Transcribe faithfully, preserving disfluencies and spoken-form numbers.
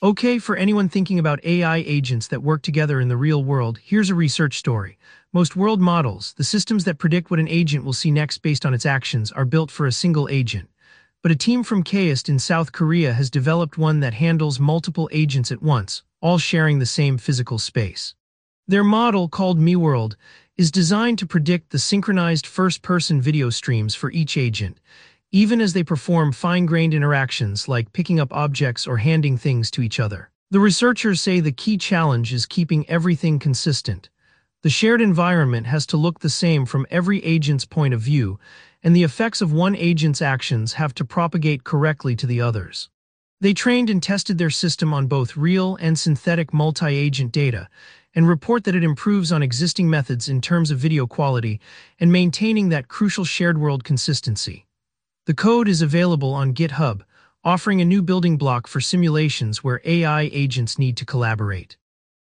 Okay, for anyone thinking about A I agents that work together in the real world, here's a research story. Most world models, the systems that predict what an agent will see next based on its actions, are built for a single agent. But a team from KAIST in South Korea has developed one that handles multiple agents at once, all sharing the same physical space. Their model, called MiWorld, is designed to predict the synchronized first-person video streams for each agent, even as they perform fine-grained interactions like picking up objects or handing things to each other. The researchers say the key challenge is keeping everything consistent. The shared environment has to look the same from every agent's point of view, and the effects of one agent's actions have to propagate correctly to the others. They trained and tested their system on both real and synthetic multi-agent data, and report that it improves on existing methods in terms of video quality and maintaining that crucial shared world consistency. The code is available on GitHub, offering a new building block for simulations where A I agents need to collaborate.